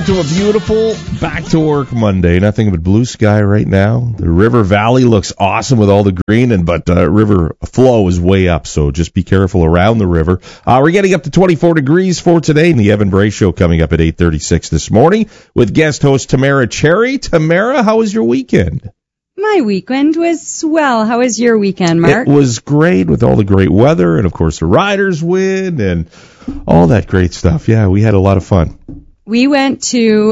to a beautiful back-to-work Monday. Nothing but blue sky right now. The river valley looks awesome with all the green, but river flow is way up, so just be careful around the river. We're getting up to 24 degrees for today, and the Evan Bray Show coming up at 8:36 this morning with guest host Tamara Cherry. Tamara, how was your weekend? My weekend was swell. How was your weekend, Mark? It was great with all the great weather, and of course the Riders win, and all that great stuff. Yeah, we had a lot of fun. We went to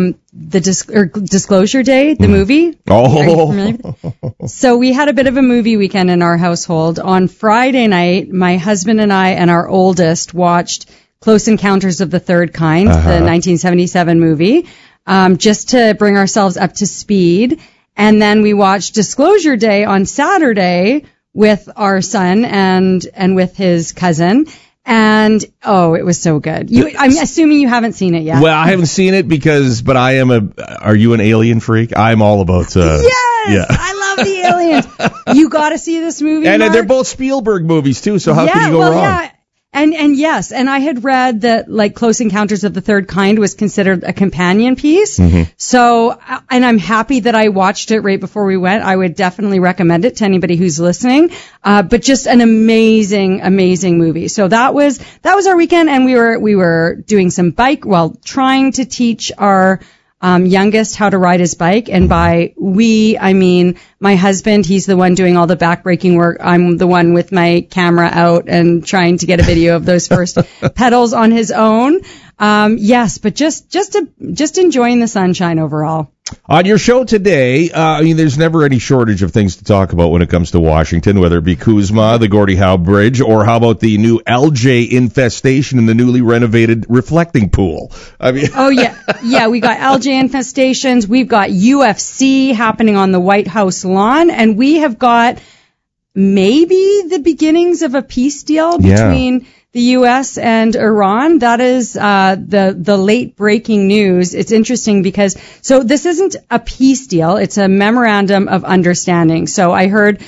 the Disclosure Day, the movie. Oh. Are you familiar? So we had a bit of a movie weekend in our household. On Friday night, my husband and I and our oldest watched Close Encounters of the Third Kind, the 1977 movie, just to bring ourselves up to speed. And then we watched Disclosure Day on Saturday with our son and with his cousin. And, it was so good. I'm assuming you haven't seen it yet. Well, I haven't seen it but are you an alien freak? I'm all about, yes! Yeah. I love the aliens. You gotta see this movie, And Mark. they're both Spielberg movies, too, so how can you go wrong? Yeah. And yes, and I had read that, like, Close Encounters of the Third Kind was considered a companion piece. Mm-hmm. So, and I'm happy that I watched it right before we went. I would definitely recommend it to anybody who's listening. But just an amazing, amazing movie. So that was our weekend, and we were doing some trying to teach our youngest how to ride his bike. And by we, I mean my husband. He's the one doing all the backbreaking work. I'm the one with my camera out and trying to get a video of those first pedals on his own. Yes, but just enjoying the sunshine overall. On your show today, there's never any shortage of things to talk about when it comes to Washington, whether it be Kuzma, the Gordie Howe Bridge, or how about the new LJ infestation in the newly renovated reflecting pool? Oh, yeah. Yeah, we got LJ infestations. We've got UFC happening on the White House lawn, and we have got maybe the beginnings of a peace deal between the U.S. and Iran. That is the late breaking news. It's interesting because this isn't a peace deal. It's a memorandum of understanding. So I heard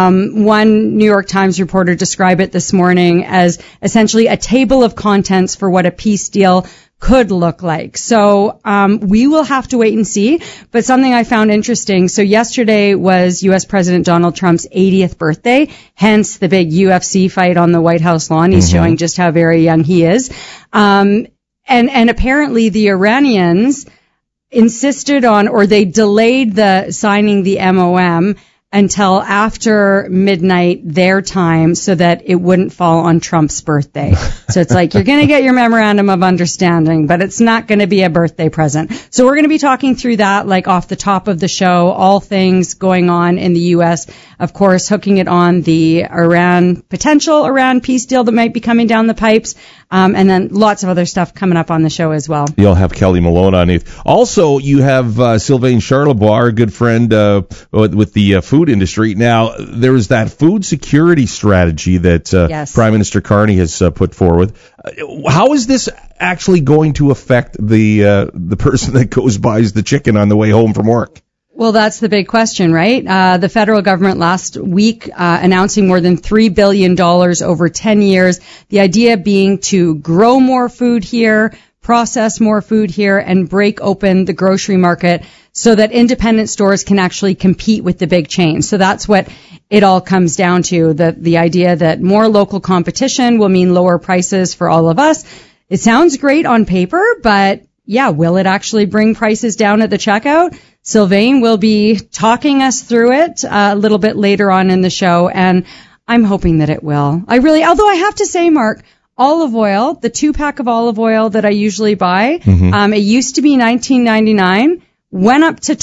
one New York Times reporter describe it this morning as essentially a table of contents for what a peace deal could look like. So we will have to wait and see. But something I found interesting, so yesterday was U.S. President Donald Trump's 80th birthday, hence the big UFC fight on the White House lawn. He's showing just how very young he is. And apparently the Iranians insisted on, or they delayed the signing the MOM until after midnight their time so that it wouldn't fall on Trump's birthday. So it's like, you're going to get your memorandum of understanding, but it's not going to be a birthday present. So we're going to be talking through that, like off the top of the show, all things going on in the U.S. Of course, hooking it on the potential Iran peace deal that might be coming down the pipes. And then lots of other stuff coming up on the show as well. You'll have Kelly Malone on it. Also, you have Sylvain Charlebois, our good friend with the food industry. Now, there is that food security strategy that Prime Minister Carney has put forward. How is this actually going to affect the person that goes buys the chicken on the way home from work? Well, that's the big question, right? The federal government last week announcing more than $3 billion over 10 years. The idea being to grow more food here, process more food here, and break open the grocery market so that independent stores can actually compete with the big chains. So that's what it all comes down to, the idea that more local competition will mean lower prices for all of us. It sounds great on paper, but will it actually bring prices down at the checkout? Sylvain will be talking us through it a little bit later on in the show, and I'm hoping that it will. Although I have to say, Mark, olive oil, the 2-pack of olive oil that I usually buy, it used to be $19.99, went up to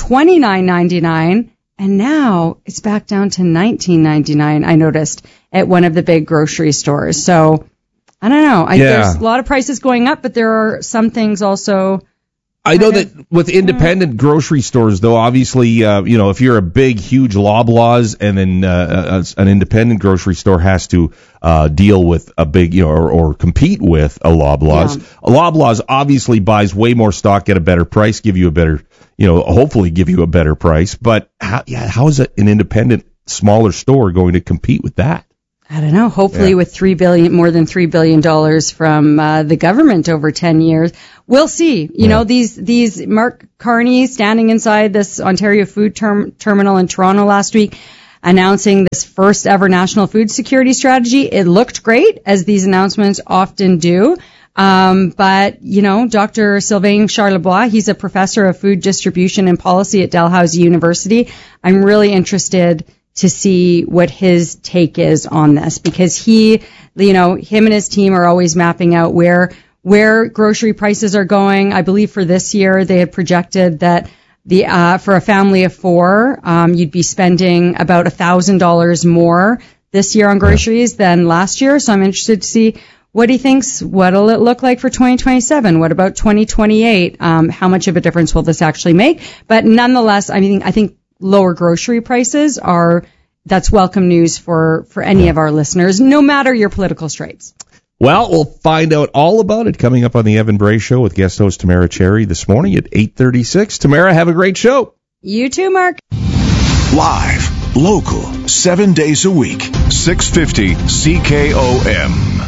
$29.99, and now it's back down to $19.99, I noticed, at one of the big grocery stores. So, I don't know. There's a lot of prices going up, but there are some things also. I know that with independent grocery stores, though, obviously, if you're a big, huge Loblaws and then an independent grocery store has to deal with a big, or compete with a Loblaws. A Loblaws obviously buys way more stock at a better price, give you a better, hopefully give you a better price. But how is an independent, smaller store going to compete with that? I don't know, hopefully with more than $3 billion from the government over 10 years. We'll see. You know, these Mark Carney standing inside this Ontario food terminal in Toronto last week, announcing this first ever national food security strategy. It looked great, as these announcements often do. But, you know, Dr. Sylvain Charlebois, he's a professor of food distribution and policy at Dalhousie University. I'm really interested to see what his take is on this, because him and his team are always mapping out where grocery prices are going. I believe for this year they had projected that for a family of four, you'd be spending about $1,000 more this year on groceries than last year. So I'm interested to see what he thinks. What'll it look like for 2027? What about 2028? How much of a difference will this actually make? But nonetheless, I think lower grocery prices that's welcome news for any of our listeners, no matter your political stripes. Well, we'll find out all about it coming up on the Evan Bray Show with guest host Tamara Cherry this morning at 8:36. Tamara, have a great show. You too, Mark. Live, local, 7 days a week, 650 CKOM.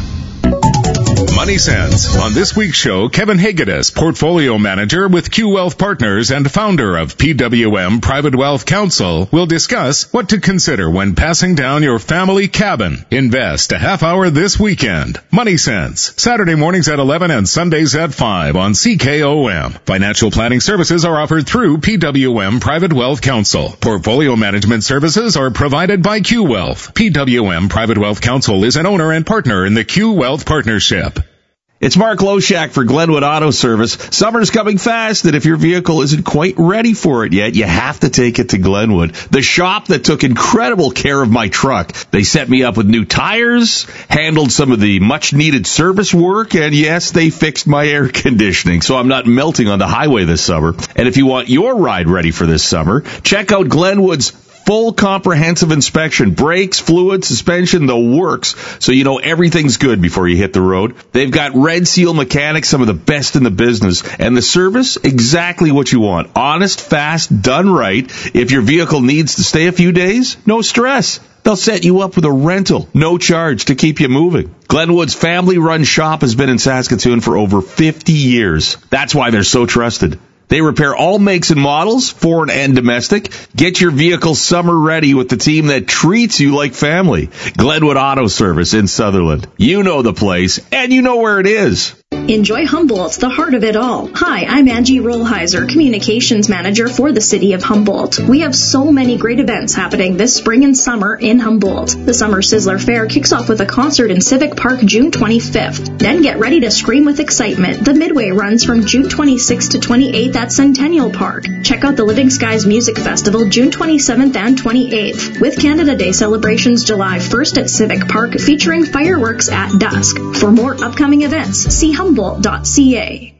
Money Sense. On this week's show, Kevin Hagedis, portfolio manager with Q Wealth Partners and founder of PWM Private Wealth Counsel, will discuss what to consider when passing down your family cabin. Invest a half hour this weekend. Money Sense. Saturday mornings at 11 and Sundays at 5 on CKOM. Financial planning services are offered through PWM Private Wealth Counsel. Portfolio management services are provided by Q Wealth. PWM Private Wealth Counsel is an owner and partner in the Q Wealth Partnership. It's Mark Loshak for Glenwood Auto Service. Summer's coming fast, and if your vehicle isn't quite ready for it yet, you have to take it to Glenwood, the shop that took incredible care of my truck. They set me up with new tires, handled some of the much-needed service work, and yes, they fixed my air conditioning, so I'm not melting on the highway this summer. And if you want your ride ready for this summer, check out Glenwood's full comprehensive inspection, brakes, fluid, suspension, the works, so you know everything's good before you hit the road. They've got Red Seal mechanics, some of the best in the business, and the service, exactly what you want. Honest, fast, done right. If your vehicle needs to stay a few days, no stress. They'll set you up with a rental, no charge, to keep you moving. Glenwood's family-run shop has been in Saskatoon for over 50 years. That's why they're so trusted. They repair all makes and models, foreign and domestic. Get your vehicle summer ready with the team that treats you like family. Glenwood Auto Service in Sutherland. You know the place, and you know where it is. Enjoy Humboldt, the heart of it all. Hi, I'm Angie Rollheiser, Communications Manager for the City of Humboldt. We have so many great events happening this spring and summer in Humboldt. The Summer Sizzler Fair kicks off with a concert in Civic Park June 25th. Then get ready to scream with excitement. The Midway runs from June 26th to 28th at Centennial Park. Check out the Living Skies Music Festival June 27th and 28th, with Canada Day celebrations July 1st at Civic Park, featuring fireworks at dusk. For more upcoming events, see Humboldt.ca.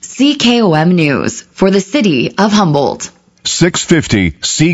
CKOM News for the City of Humboldt. 650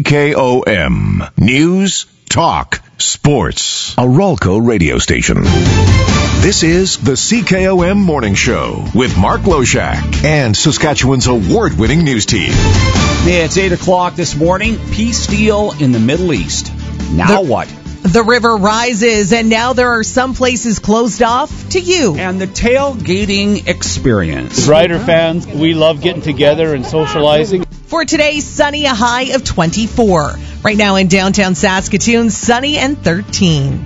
CKOM. News, talk, sports. A Ralco radio station. This is the CKOM Morning Show with Mark Loshak and Saskatchewan's award-winning news team. Yeah, it's 8 o'clock this morning. Peace deal in the Middle East. Now what? The river rises, and now there are some places closed off to you. And the tailgating experience. Rider fans, we love getting together and socializing. For today, sunny, a high of 24. Right now in downtown Saskatoon, sunny and 13.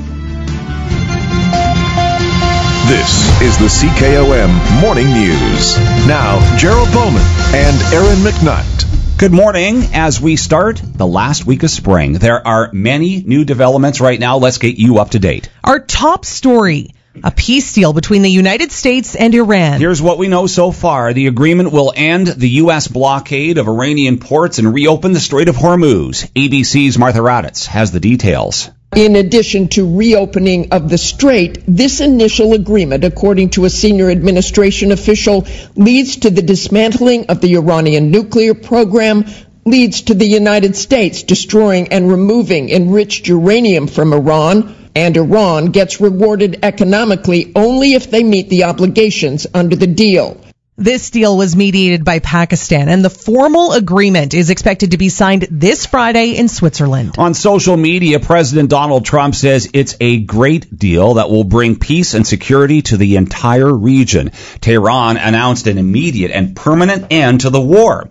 This is the CKOM Morning News. Now, Gerald Bowman and Aaron McNutt. Good morning. As we start the last week of spring, there are many new developments right now. Let's get you up to date. Our top story, a peace deal between the United States and Iran. Here's what we know so far. The agreement will end the U.S. blockade of Iranian ports and reopen the Strait of Hormuz. ABC's Martha Raddatz has the details. In addition to reopening of the strait, this initial agreement, according to a senior administration official, leads to the dismantling of the Iranian nuclear program, leads to the United States destroying and removing enriched uranium from Iran, and Iran gets rewarded economically only if they meet the obligations under the deal. This deal was mediated by Pakistan, and the formal agreement is expected to be signed this Friday in Switzerland. On social media, President Donald Trump says it's a great deal that will bring peace and security to the entire region. Tehran announced an immediate and permanent end to the war.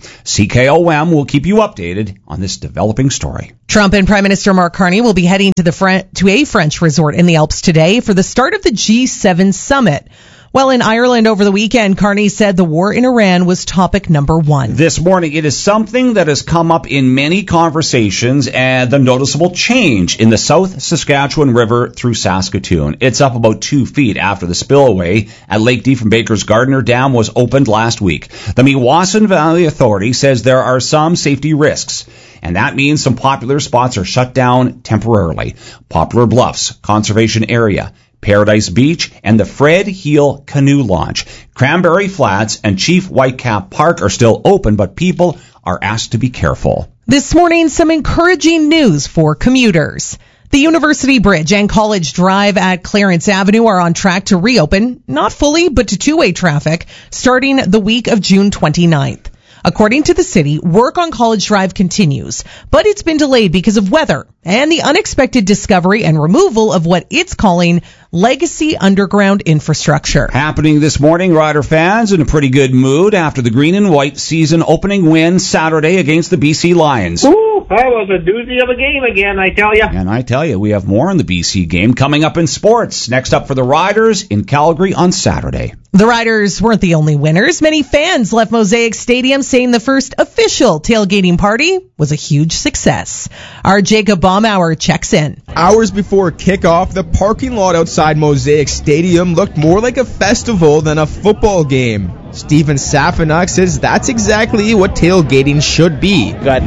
CKOM will keep you updated on this developing story. Trump and Prime Minister Mark Carney will be heading to a French resort in the Alps today for the start of the G7 summit. Well, in Ireland over the weekend, Carney said the war in Iran was topic number one. This morning, it is something that has come up in many conversations, and the noticeable change in the South Saskatchewan River through Saskatoon. It's up about 2 feet after the spillway at Lake Diefenbaker's Gardner Dam was opened last week. The Meewasin Valley Authority says there are some safety risks, and that means some popular spots are shut down temporarily. Poplar Bluffs Conservation Area, Paradise Beach, and the Fred Heel Canoe Launch. Cranberry Flats and Chief Whitecap Park are still open, but people are asked to be careful. This morning, some encouraging news for commuters. The University Bridge and College Drive at Clarence Avenue are on track to reopen, not fully, but to two-way traffic, starting the week of June 29th. According to the city, work on College Drive continues, but it's been delayed because of weather and the unexpected discovery and removal of what it's calling legacy underground infrastructure. Happening this morning, Rider fans in a pretty good mood after the green and white season opening win Saturday against the BC Lions. Ooh, that was a doozy of a game again, I tell you. And I tell you, we have more on the BC game coming up in sports. Next up for the Riders in Calgary on Saturday. The Riders weren't the only winners. Many fans left Mosaic Stadium saying the first official tailgating party was a huge success. Our Jacob Baumauer checks in. Hours before kickoff, the parking lot outside Mosaic Stadium looked more like a festival than a football game. Stephen Safanuk says that's exactly what tailgating should be. Got,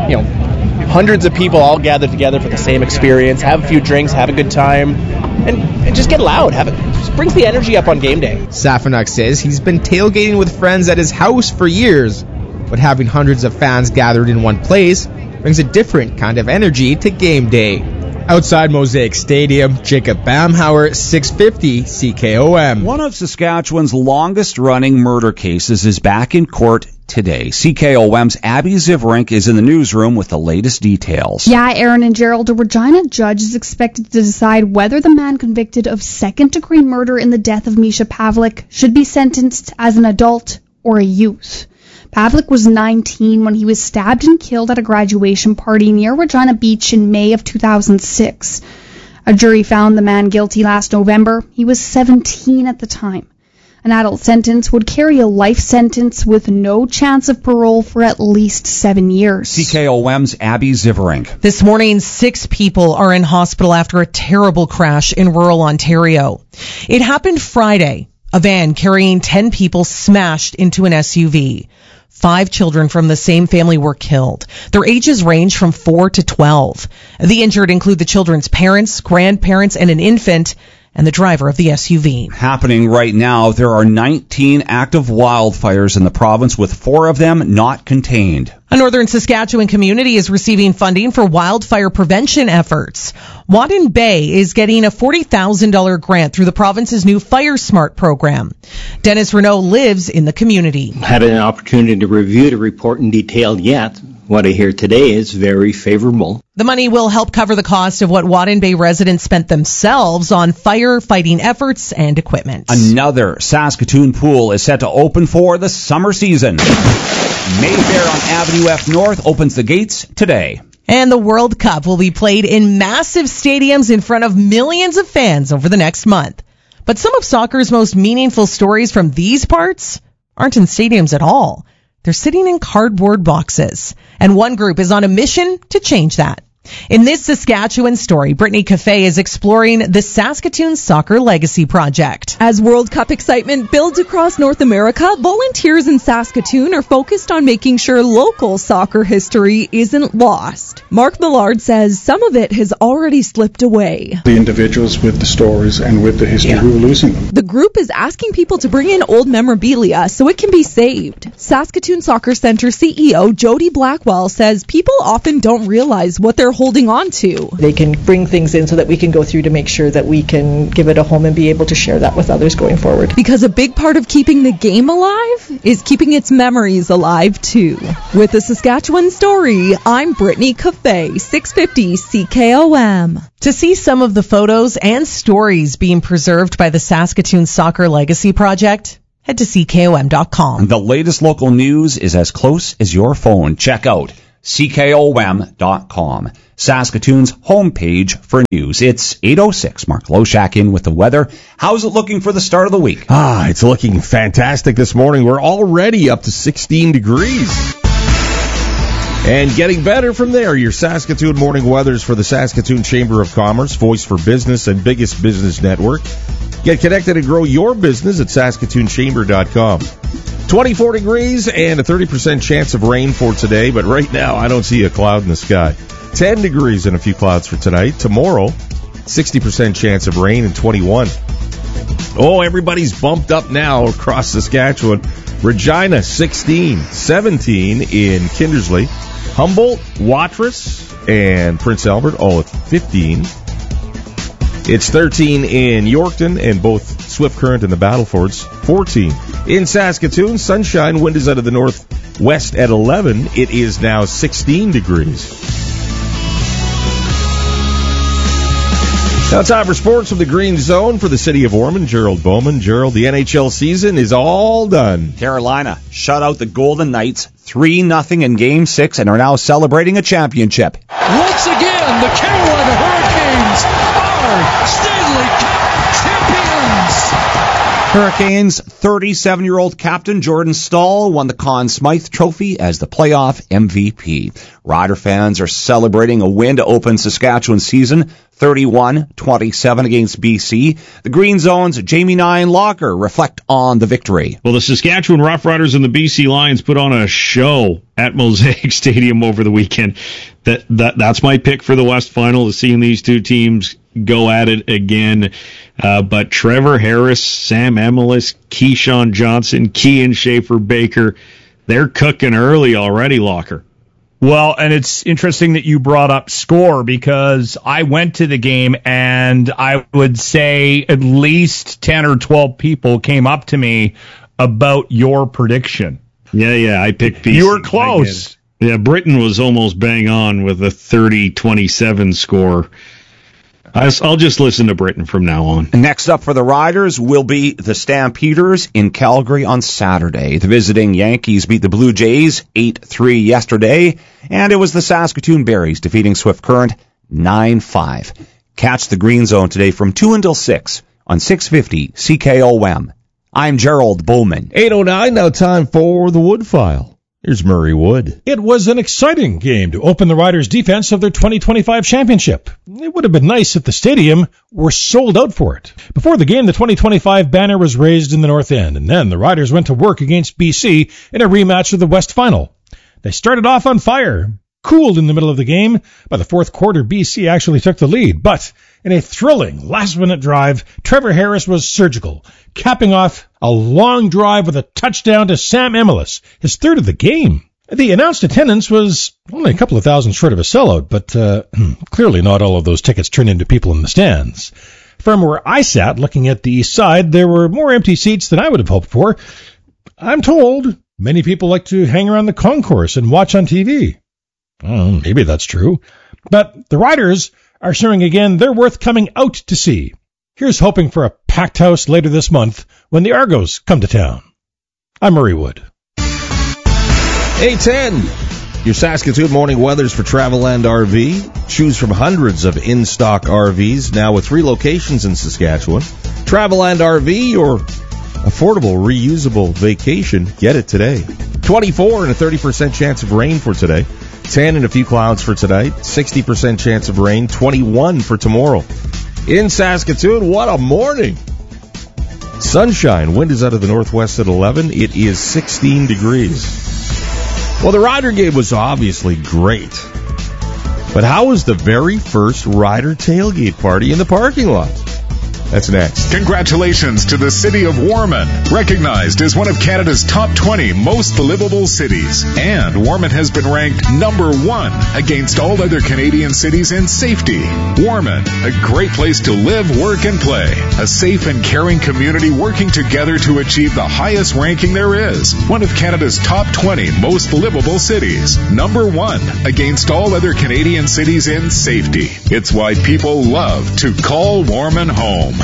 hundreds of people all gathered together for the same experience, have a few drinks, have a good time, and just get loud. Just brings the energy up on game day. Safanuk says he's been tailgating with friends at his house for years, but having hundreds of fans gathered in one place brings a different kind of energy to game day. Outside Mosaic Stadium, Jacob Baumauer, 650 CKOM. One of Saskatchewan's longest-running murder cases is back in court today. CKOM's Abby Zivrink is in the newsroom with the latest details. Yeah, Aaron and Gerald, a Regina judge is expected to decide whether the man convicted of second-degree murder in the death of Misha Pavlik should be sentenced as an adult or a youth. Pavlik was 19 when he was stabbed and killed at a graduation party near Regina Beach in May of 2006. A jury found the man guilty last November. He was 17 at the time. An adult sentence would carry a life sentence with no chance of parole for at least 7 years. CKOM's Abby Zivrink. This morning, 6 people are in hospital after a terrible crash in rural Ontario. It happened Friday. A van carrying 10 people smashed into an SUV. 5 children from the same family were killed. Their ages range from 4 to 12. The injured include the children's parents, grandparents, and an infant, and the driver of the SUV. Happening right now, there are 19 active wildfires in the province, with 4 of them not contained. A northern Saskatchewan community is receiving funding for wildfire prevention efforts. Wadden Bay is getting a $40,000 grant through the province's new Fire Smart program. Dennis Renault lives in the community. Had an opportunity to review the report in detail yet. What I hear today is very favorable. The money will help cover the cost of what Wadden Bay residents spent themselves on firefighting efforts and equipment. Another Saskatoon pool is set to open for the summer season. Mayfair on Avenue F North opens the gates today. And the World Cup will be played in massive stadiums in front of millions of fans over the next month. But some of soccer's most meaningful stories from these parts aren't in stadiums at all. They're sitting in cardboard boxes. And one group is on a mission to change that. In this Saskatchewan story, Brittany Cafe is exploring the Saskatoon Soccer Legacy Project. As World Cup excitement builds across North America, volunteers in Saskatoon are focused on making sure local soccer history isn't lost. Mark Millard says some of it has already slipped away. The individuals with the stories and with the history who are losing them. The group is asking people to bring in old memorabilia so it can be saved. Saskatoon Soccer Centre CEO Jody Blackwell says people often don't realize what their they're holding on to. They can bring things in so that we can go through to make sure that we can give it a home and be able to share that with others going forward. Because a big part of keeping the game alive is keeping its memories alive too. With the Saskatchewan Story, I'm Brittany Cafe, 650 CKOM. To see some of the photos and stories being preserved by the Saskatoon Soccer Legacy Project, head to CKOM.com. The latest local news is as close as your phone. Check out CKOM.com, Saskatoon's homepage for news. It's 8:06. Mark Loshak in with the weather. How's it looking for the start of the week? It's looking fantastic this morning. We're already up to 16 degrees. And getting better from there. Your Saskatoon morning weathers for the Saskatoon Chamber of Commerce, voice for business and biggest business network. Get connected and grow your business at SaskatoonChamber.com. 24 degrees and a 30% chance of rain for today, but right now I don't see a cloud in the sky. 10 degrees and a few clouds for tonight. Tomorrow, 60% chance of rain and 21. Oh, everybody's bumped up now across Saskatchewan. Regina, 16, 17 in Kindersley. Humboldt, Watrous, and Prince Albert, all at 15. It's 13 in Yorkton, and both Swift Current and the Battlefords, 14. In Saskatoon, sunshine, wind is out of the northwest at 11. It is now 16 degrees. Now time for sports from the Green Zone for the city of Ormond. Gerald Bowman. Gerald, the NHL season is all done. Carolina shut out the Golden Knights 3-0 in Game 6 and are now celebrating a championship. Once again, the Carolina Hurricanes are Stanley Cup champions. Hurricanes 37-year-old captain Jordan Staal won the Conn Smythe Trophy as the playoff MVP. Rider fans are celebrating a win to open Saskatchewan's season, 31-27 against BC. The Green Zone's Jamie Nye Locker reflect on the victory. Well, the Saskatchewan Roughriders and the BC Lions put on a show at Mosaic Stadium over the weekend. That's my pick for the West Final, is seeing these two teams go at it again. But Trevor Harris, Sam Emilus, Keyshawn Johnson, Kean Schaefer-Baker, they're cooking early already, Locker. Well, and it's interesting that you brought up score, because I went to the game and I would say at least 10 or 12 people came up to me about your prediction. Yeah, I picked BC. You were close. Yeah, Britain was almost bang on with a 30-27 score. I'll just listen to Britain from now on. Next up for the Riders will be the Stampeders in Calgary on Saturday. The visiting Yankees beat the Blue Jays 8-3 yesterday, and it was the Saskatoon Berries defeating Swift Current 9-5. Catch the Green Zone today from 2 until 6 on 650 CKOM. I'm Gerald Bowman. 8:09, now time for the Wood File. Here's Murray Wood. It was an exciting game to open the Riders' defense of their 2025 championship. It would have been nice if the stadium were sold out for it. Before the game, the 2025 banner was raised in the North End, and then the Riders went to work against BC in a rematch of the West Final. They started off on fire, cooled in the middle of the game. By the fourth quarter, BC actually took the lead, but in a thrilling last-minute drive, Trevor Harris was surgical, capping off a long drive with a touchdown to Sam Emilus, his third of the game. The announced attendance was only a couple of thousand short of a sellout, but clearly not all of those tickets turned into people in the stands. From where I sat, looking at the east side, there were more empty seats than I would have hoped for. I'm told many people like to hang around the concourse and watch on TV. Maybe that's true. But the Riders are showing again they're worth coming out to see. Here's hoping for a packed house later this month when the Argos come to town. I'm Murray Wood. 8:10. Your Saskatoon morning weathers for Travelland RV. Choose from hundreds of in-stock RVs, now with 3 locations in Saskatchewan. Travelland RV, your affordable, reusable vacation. Get it today. 24 and a 30% chance of rain for today. 10 and a few clouds for tonight. 60% chance of rain. 21 for tomorrow. In Saskatoon, what a morning. Sunshine. Wind is out of the northwest at 11. It is 16 degrees. Well, the Rider game was obviously great. But how was the very first Rider tailgate party in the parking lot? That's next. Congratulations to the city of Warman, recognized as one of Canada's top 20 most livable cities. And Warman has been ranked number 1 against all other Canadian cities in safety. Warman, a great place to live, work, and play. A safe and caring community working together to achieve the highest ranking there is. One of Canada's top 20 most livable cities. Number 1 against all other Canadian cities in safety. It's why people love to call Warman home.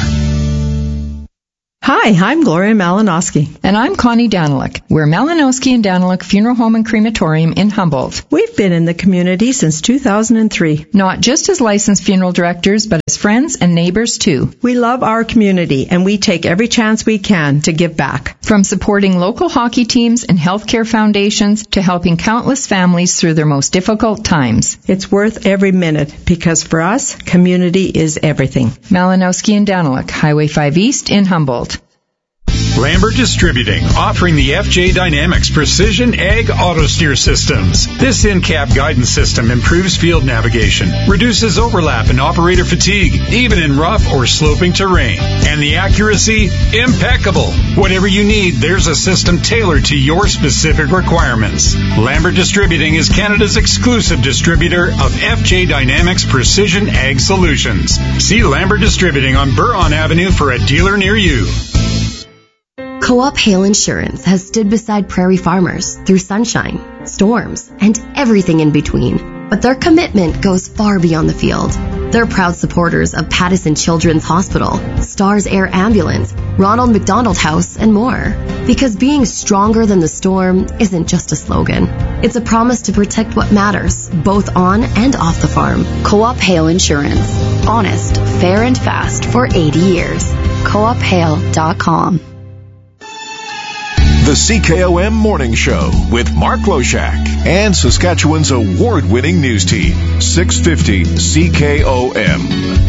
Hi, I'm Gloria Malinowski. And I'm Connie Daniluk. We're Malinowski and Daniluk Funeral Home and Crematorium in Humboldt. We've been in the community since 2003. Not just as licensed funeral directors, but as friends and neighbors too. We love our community and we take every chance we can to give back. From supporting local hockey teams and healthcare foundations to helping countless families through their most difficult times. It's worth every minute because for us, community is everything. Malinowski and Daniluk, Highway 5 East in Humboldt. Lambert Distributing, offering the FJ Dynamics Precision Ag Auto Steer Systems. This in-cab guidance system improves field navigation, reduces overlap and operator fatigue, even in rough or sloping terrain. And the accuracy, impeccable. Whatever you need, there's a system tailored to your specific requirements. Lambert Distributing is Canada's exclusive distributor of FJ Dynamics Precision Ag Solutions. See Lambert Distributing on Buron Avenue for a dealer near you. Co-op Hail Insurance has stood beside prairie farmers through sunshine, storms, and everything in between. But their commitment goes far beyond the field. They're proud supporters of Pattison Children's Hospital, Stars Air Ambulance, Ronald McDonald House, and more. Because being stronger than the storm isn't just a slogan. It's a promise to protect what matters, both on and off the farm. Co-op Hail Insurance. Honest, fair, and fast for 80 years. CoopHail.com. The CKOM Morning Show with Mark Loshak and Saskatchewan's award-winning news team, 650 CKOM.